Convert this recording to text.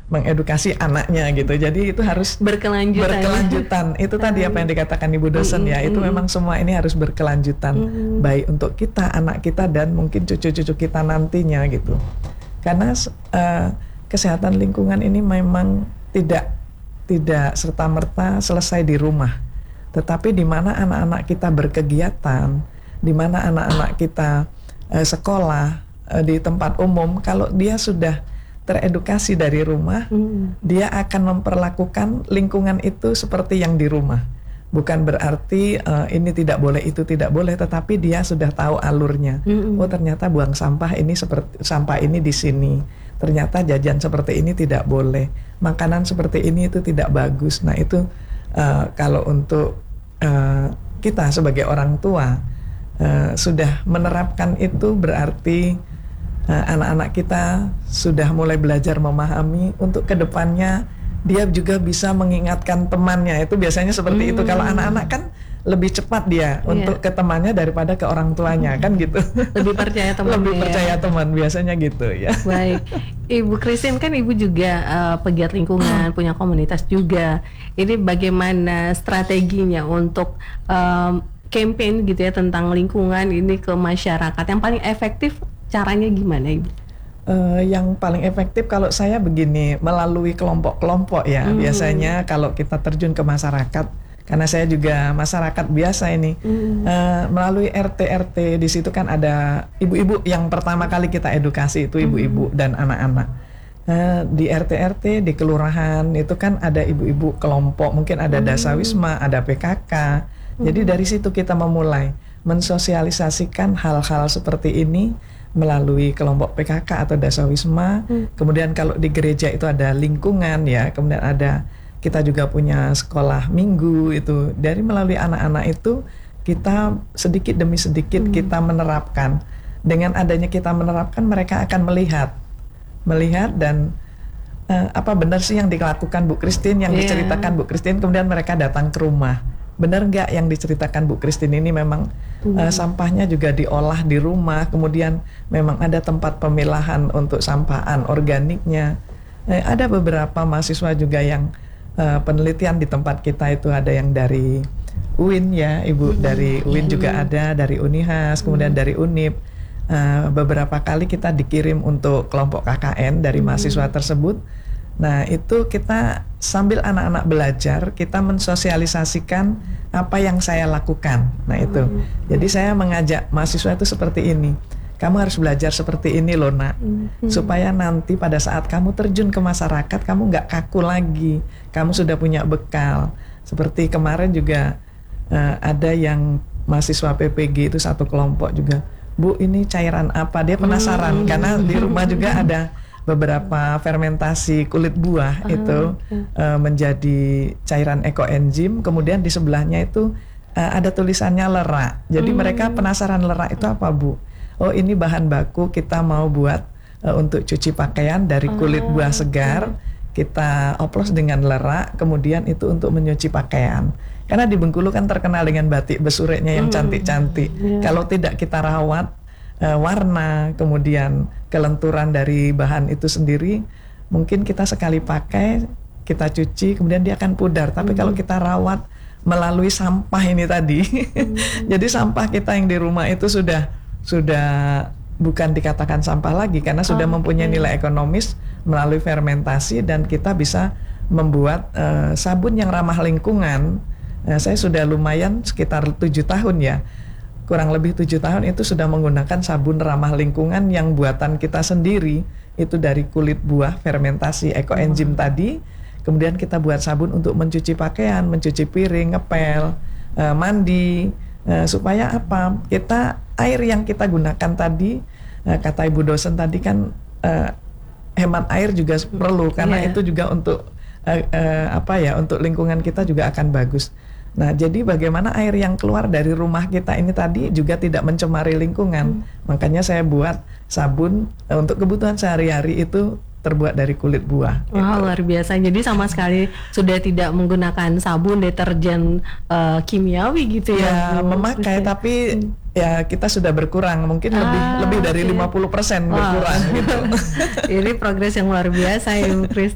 mengedukasi anaknya gitu. Jadi itu harus berkelanjutan. Itu tadi apa yang dikatakan Ibu dosen ya, itu memang semua ini harus berkelanjutan, baik untuk kita, anak kita, dan mungkin cucu-cucu kita nantinya gitu. Karena kesehatan lingkungan ini memang tidak serta-merta selesai di rumah, tetapi di mana anak-anak kita berkegiatan, di mana anak-anak kita sekolah, di tempat umum, kalau dia sudah teredukasi dari rumah, dia akan memperlakukan lingkungan itu seperti yang di rumah. Bukan berarti ini tidak boleh, itu tidak boleh, tetapi dia sudah tahu alurnya. Oh, ternyata buang sampah ini seperti sampah ini di sini. Ternyata jajan seperti ini tidak boleh. Makanan seperti ini itu tidak bagus. Nah, itu kalau untuk kita sebagai orang tua sudah menerapkan itu, berarti anak-anak kita sudah mulai belajar memahami untuk kedepannya dia juga bisa mengingatkan temannya. Itu biasanya seperti itu. Kalau anak-anak kan lebih cepat dia untuk ke temannya daripada ke orang tuanya, kan gitu. Lebih percaya teman. Lebih percaya teman, biasanya gitu ya. Baik, Ibu Christine, kan Ibu juga pegiat lingkungan, punya komunitas juga. Ini bagaimana strateginya untuk campaign gitu ya tentang lingkungan ini ke masyarakat? Yang paling efektif caranya gimana, Ibu? Yang paling efektif kalau saya begini, melalui kelompok-kelompok ya. Biasanya kalau kita terjun ke masyarakat, karena saya juga masyarakat biasa ini, melalui RT-RT, di situ kan ada ibu-ibu yang pertama kali kita edukasi, itu ibu-ibu dan anak-anak. Di RT-RT, di kelurahan, itu kan ada ibu-ibu kelompok, mungkin ada dasawisma, ada PKK. Jadi dari situ kita memulai mensosialisasikan hal-hal seperti ini melalui kelompok PKK atau dasawisma. Kemudian kalau di gereja itu ada lingkungan ya, kemudian ada, kita juga punya sekolah minggu itu. Dari melalui anak-anak itu kita sedikit demi sedikit kita menerapkan. Dengan adanya kita menerapkan, mereka akan melihat dan apa benar sih yang dilakukan Bu Christine, yang diceritakan Bu Christine, kemudian mereka datang ke rumah. Benar nggak yang diceritakan Bu Christine ini memang sampahnya juga diolah di rumah, kemudian memang ada tempat pemilahan untuk sampahan organiknya. Ada beberapa mahasiswa juga yang penelitian di tempat kita itu, ada yang dari UIN ya Ibu, dari UIN juga ada, dari Unihas, kemudian dari Unip. Beberapa kali kita dikirim untuk kelompok KKN dari mahasiswa tersebut. Nah, itu kita sambil anak-anak belajar, kita mensosialisasikan apa yang saya lakukan. Nah, itu. Jadi saya mengajak mahasiswa itu seperti ini. Kamu harus belajar seperti ini loh, Nak. Supaya nanti pada saat kamu terjun ke masyarakat, kamu nggak kaku lagi. Kamu sudah punya bekal. Seperti kemarin juga ada yang mahasiswa PPG itu satu kelompok juga. Bu, ini cairan apa? Dia penasaran karena di rumah juga ada beberapa fermentasi kulit buah itu menjadi cairan ekoenzim. Kemudian di sebelahnya itu ada tulisannya lerak. Jadi mereka penasaran, lerak itu apa Bu? Oh, ini bahan baku kita mau buat untuk cuci pakaian dari kulit buah segar. Kita oplos dengan lerak, kemudian itu untuk menyuci pakaian. Karena di Bengkulu kan terkenal dengan batik besureknya yang cantik-cantik. Kalau tidak kita rawat warna, kemudian kelenturan dari bahan itu sendiri, mungkin kita sekali pakai, kita cuci, kemudian dia akan pudar. Tapi kalau kita rawat melalui sampah ini tadi, jadi sampah kita yang di rumah itu sudah bukan dikatakan sampah lagi, karena sudah mempunyai nilai ekonomis melalui fermentasi, dan kita bisa membuat sabun yang ramah lingkungan. Saya sudah lumayan sekitar 7 tahun ya, kurang lebih 7 tahun itu sudah menggunakan sabun ramah lingkungan yang buatan kita sendiri, itu dari kulit buah fermentasi ekoenzim tadi. Kemudian kita buat sabun untuk mencuci pakaian, mencuci piring, ngepel, mandi, supaya apa? Kita, air yang kita gunakan tadi, kata Ibu dosen tadi kan hemat air juga perlu, karena itu juga untuk untuk lingkungan kita juga akan bagus. Nah, jadi bagaimana air yang keluar dari rumah kita ini tadi juga tidak mencemari lingkungan. Makanya saya buat sabun untuk kebutuhan sehari-hari itu terbuat dari kulit buah. Wah, luar biasa. Jadi sama sekali sudah tidak menggunakan sabun, deterjen kimiawi gitu ya. Memakai, tapi ya kita sudah berkurang, mungkin lebih dari 50% berkurang gitu. Ini progres yang luar biasa ya, Bu Chris.